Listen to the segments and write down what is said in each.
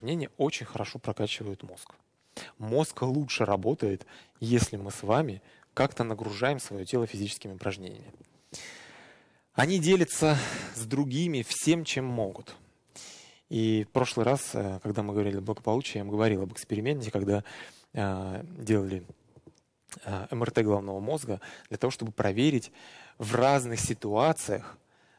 Упражнения очень хорошо прокачивают мозг. Мозг лучше работает, если мы с вами как-то нагружаем свое тело физическими упражнениями. Они делятся с другими всем, чем могут. И в прошлый раз, когда мы говорили о благополучии, я вам говорил об эксперименте, когда делали МРТ головного мозга для того, чтобы проверить в разных ситуациях,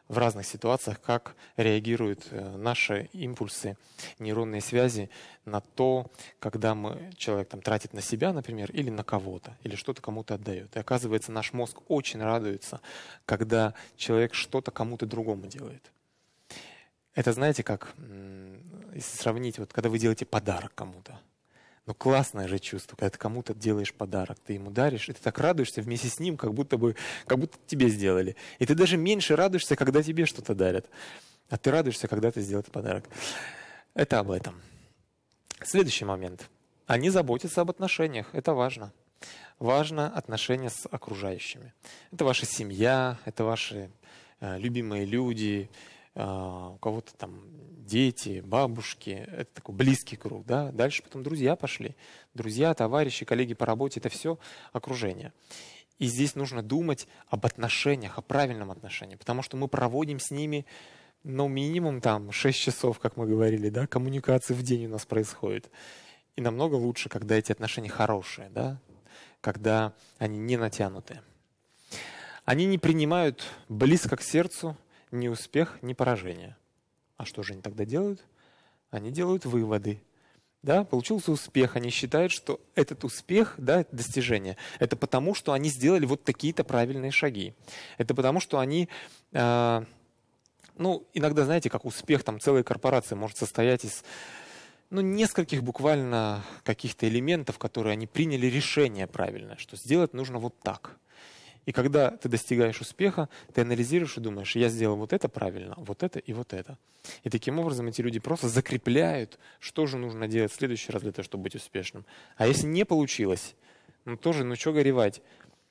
как реагируют наши импульсы, нейронные связи на то, когда человек тратит на себя, например, или на кого-то, или что-то кому-то отдает. И оказывается, наш мозг очень радуется, когда человек что-то кому-то другому делает. Это знаете, как, если сравнить, когда вы делаете подарок кому-то. Классное же чувство, когда ты кому-то делаешь подарок, ты ему даришь, и ты так радуешься вместе с ним, как будто тебе сделали. И ты даже меньше радуешься, когда тебе что-то дарят. А ты радуешься, когда ты сделал этот подарок. Это об этом. Следующий момент. Они заботятся об отношениях. Это важно. Важно отношения с окружающими. Это ваша семья, это ваши любимые люди, у кого-то дети, бабушки, это такой близкий круг, да, дальше потом друзья пошли, друзья, товарищи, коллеги по работе, это все окружение. И здесь нужно думать об отношениях, о правильном отношении, потому что мы проводим с ними, минимум 6 часов, как мы говорили, да, коммуникации в день у нас происходит. И намного лучше, когда эти отношения хорошие, да, когда они не натянутые. Они не принимают близко к сердцу ни успех, ни поражение. А что же они тогда делают? Они делают выводы. Да, получился успех. Они считают, что этот успех, да, это достижение, это потому, что они сделали вот такие-то правильные шаги. Это потому, что они, иногда, знаете, как успех целой корпорации может состоять из нескольких буквально каких-то элементов, которые они приняли решение правильное, что сделать нужно вот так. И когда ты достигаешь успеха, ты анализируешь и думаешь, я сделал вот это правильно, вот это и вот это. И таким образом эти люди просто закрепляют, что же нужно делать в следующий раз для того, чтобы быть успешным. А если не получилось, что горевать?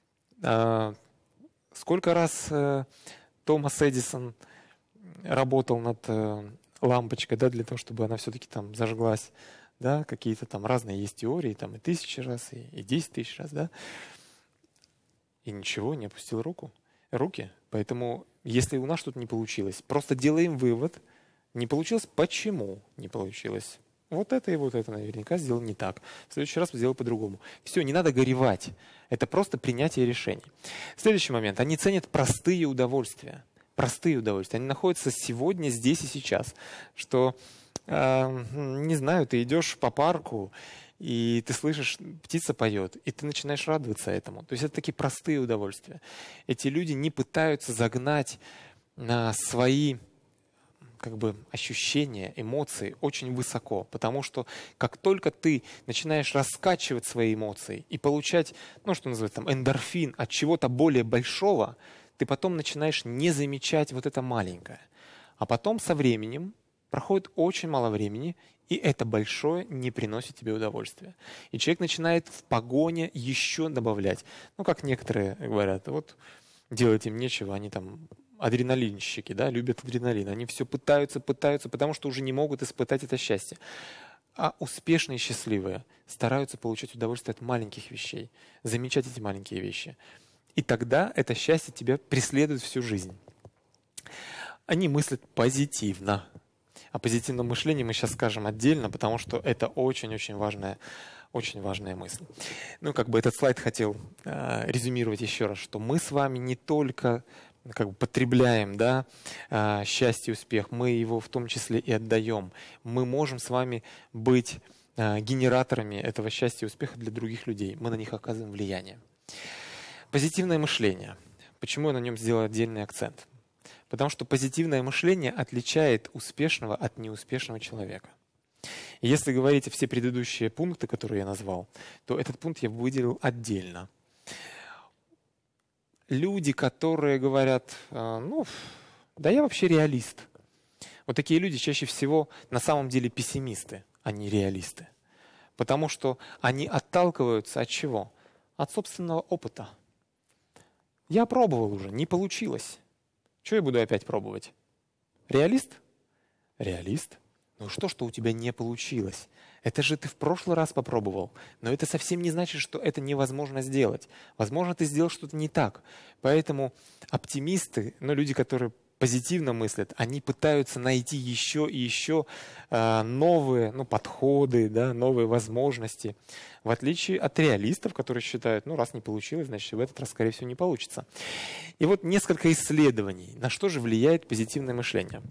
Сколько раз Томас Эдисон работал над лампочкой, да, для того, чтобы она все-таки зажглась. Да, какие-то разные есть теории, и 1000 раз, и 10 тысяч раз, да. И ничего, не опустил руки. Поэтому, если у нас что-то не получилось, просто делаем вывод. Не получилось, почему не получилось? Вот это и вот это наверняка сделал не так. В следующий раз сделал по-другому. Все, не надо горевать. Это просто принятие решений. Следующий момент. Они ценят простые удовольствия. Простые удовольствия. Они находятся сегодня, здесь и сейчас. Что, не знаю, ты идешь по парку, и ты слышишь, птица поет, и ты начинаешь радоваться этому. То есть это такие простые удовольствия. Эти люди не пытаются загнать на свои ощущения, эмоции очень высоко. Потому что как только ты начинаешь раскачивать свои эмоции и получать, что называется, эндорфин от чего-то более большого, ты потом начинаешь не замечать вот это маленькое. А потом со временем проходит очень мало времени, и это большое не приносит тебе удовольствия. И человек начинает в погоне еще добавлять. Как некоторые говорят, вот делать им нечего, они адреналинщики, да, любят адреналин. Они все пытаются, потому что уже не могут испытать это счастье. А успешные и счастливые стараются получать удовольствие от маленьких вещей, замечать эти маленькие вещи. И тогда это счастье тебя преследует всю жизнь. Они мыслят позитивно. О позитивном мышлении мы сейчас скажем отдельно, потому что это очень-очень важная мысль. Этот слайд хотел резюмировать еще раз, что мы с вами не только потребляем, да, счастье и успех, мы его в том числе и отдаем. Мы можем с вами быть генераторами этого счастья и успеха для других людей. Мы на них оказываем влияние. Позитивное мышление. Почему я на нем сделал отдельный акцент? Потому что позитивное мышление отличает успешного от неуспешного человека. И если говорить все предыдущие пункты, которые я назвал, то этот пункт я выделил отдельно. Люди, которые говорят, да я вообще реалист. Вот такие люди чаще всего на самом деле пессимисты, а не реалисты. Потому что они отталкиваются от чего? От собственного опыта. Я пробовал уже, не получилось. Что я буду опять пробовать? Реалист? Реалист. Ну что у тебя не получилось? Это же ты в прошлый раз попробовал. Но это совсем не значит, что это невозможно сделать. Возможно, ты сделал что-то не так. Поэтому оптимисты, люди, которые позитивно мыслят, они пытаются найти еще и еще новые подходы, да, новые возможности. В отличие от реалистов, которые считают, раз не получилось, значит, в этот раз, скорее всего, не получится. И вот несколько исследований, на что же влияет позитивное мышление.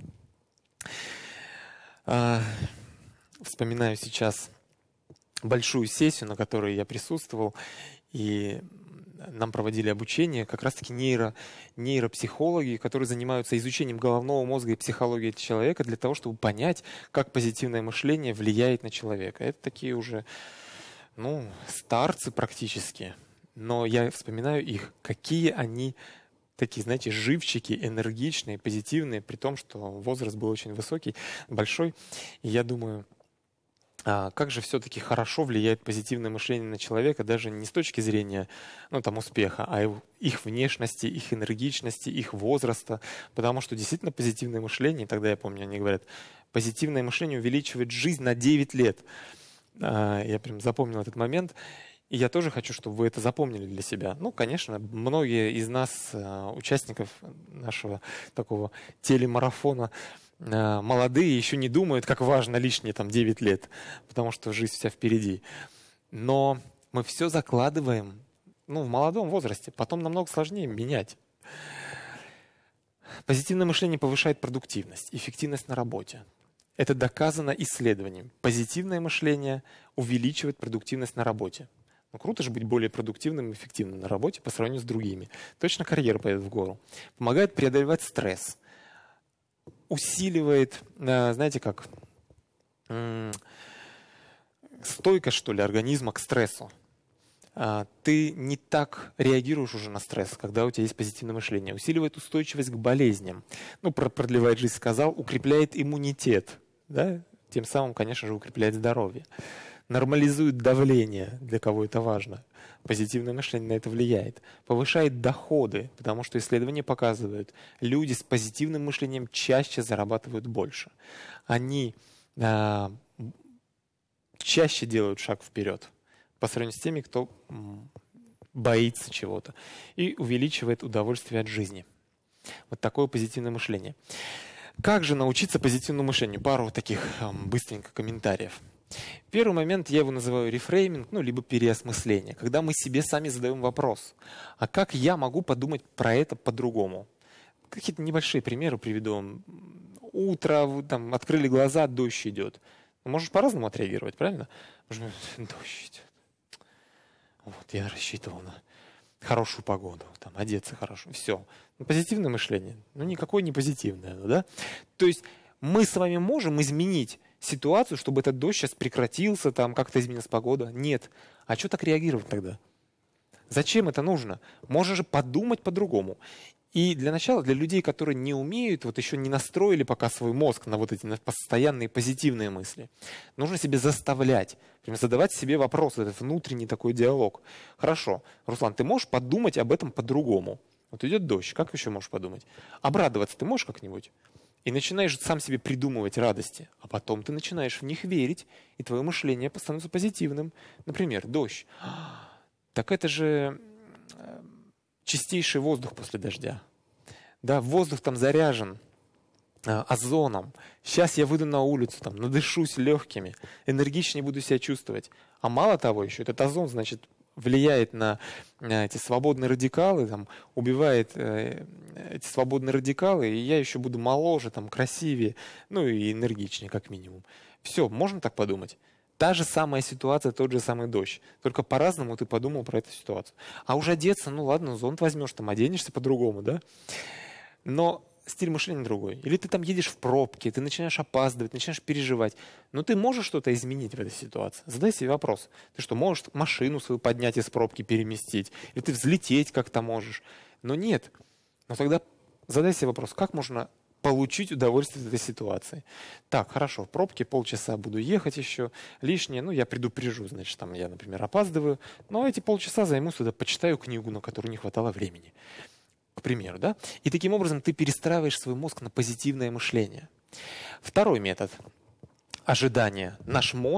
Вспоминаю сейчас большую сессию, на которой я присутствовал, и нам проводили обучение как раз-таки нейропсихологи, которые занимаются изучением головного мозга и психологии человека для того, чтобы понять, как позитивное мышление влияет на человека. Это такие уже, старцы практически. Но я вспоминаю их, какие они такие, знаете, живчики, энергичные, позитивные, при том, что возраст был очень высокий, большой. И я думаю, как же все-таки хорошо влияет позитивное мышление на человека, даже не с точки зрения успеха, а их внешности, их энергичности, их возраста. Потому что действительно позитивное мышление, тогда я помню, они говорят, позитивное мышление увеличивает жизнь на 9 лет. Я прям запомнил этот момент. И я тоже хочу, чтобы вы это запомнили для себя. Конечно, многие из нас, участников нашего такого телемарафона, молодые, еще не думают, как важно лишние 9 лет, потому что жизнь вся впереди. Но мы все закладываем в молодом возрасте, потом намного сложнее менять. Позитивное мышление повышает продуктивность, эффективность на работе. Это доказано исследованием. Позитивное мышление увеличивает продуктивность на работе. Круто же быть более продуктивным и эффективным на работе по сравнению с другими. Точно карьера пойдет в гору. Помогает преодолевать стресс. Усиливает, знаете как, стойкость, что ли, организма к стрессу. Ты не так реагируешь уже на стресс, когда у тебя есть позитивное мышление. Усиливает устойчивость к болезням. Продлевает жизнь, сказал, укрепляет иммунитет. Да? Тем самым, конечно же, укрепляет здоровье. Нормализует давление, для кого это важно. Позитивное мышление на это влияет. Повышает доходы, потому что исследования показывают, люди с позитивным мышлением чаще зарабатывают больше. Они чаще делают шаг вперед по сравнению с теми, кто боится чего-то. И увеличивает удовольствие от жизни. Вот такое позитивное мышление. Как же научиться позитивному мышлению? Пару таких быстренько комментариев. Первый момент я его называю рефрейминг, либо переосмысление, когда мы себе сами задаем вопрос, а как я могу подумать про это по-другому? Какие-то небольшие примеры приведу. Утро, открыли глаза, дождь идет. Можешь по-разному отреагировать, правильно? Можно, дождь идет. Вот, я рассчитывал на хорошую погоду, одеться хорошо, все. Позитивное мышление, никакое не позитивное, да? То есть мы с вами можем изменить ситуацию, чтобы этот дождь сейчас прекратился, как-то изменилась погода. Нет. А что так реагировать тогда? Зачем это нужно? Можно же подумать по-другому. И для начала, для людей, которые не умеют, еще не настроили пока свой мозг на эти постоянные позитивные мысли, нужно себе заставлять, прям задавать себе вопрос, этот внутренний такой диалог. Хорошо, Руслан, ты можешь подумать об этом по-другому? Вот идет дождь, как еще можешь подумать? Обрадоваться ты можешь как-нибудь? И начинаешь сам себе придумывать радости, а потом ты начинаешь в них верить, и твое мышление становится позитивным. Например, дождь. Так это же чистейший воздух после дождя. Да, воздух заряжен озоном. Сейчас я выйду на улицу, надышусь легкими, энергичнее буду себя чувствовать. А мало того еще, этот озон, значит, влияет на эти свободные радикалы, убивает эти свободные радикалы, и я еще буду моложе, красивее, и энергичнее, как минимум. Все, можно так подумать? Та же самая ситуация, тот же самый дождь. Только по-разному ты подумал про эту ситуацию. А уже одеться, ладно, зонт возьмешь, оденешься по-другому, да? Но стиль мышления другой. Или ты едешь в пробке, ты начинаешь опаздывать, начинаешь переживать. Но ты можешь что-то изменить в этой ситуации? Задай себе вопрос. Ты что, можешь машину свою поднять из пробки, переместить? Или ты взлететь как-то можешь? Но нет. Но тогда задай себе вопрос, как можно получить удовольствие от этой ситуации? Так, хорошо, в пробке полчаса буду ехать еще, лишнее, я предупрежу, значит, я, например, опаздываю, но эти полчаса займусь, почитаю книгу, на которую не хватало времени. К примеру, да? И таким образом ты перестраиваешь свой мозг на позитивное мышление. Второй метод. ожидания. Наш мозг